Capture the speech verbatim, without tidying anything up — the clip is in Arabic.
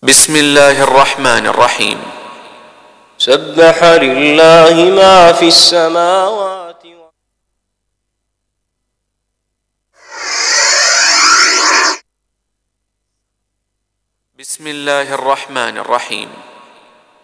بسم الله الرحمن الرحيم. سبح لله ما في السماوات بسم الله الرحمن الرحيم.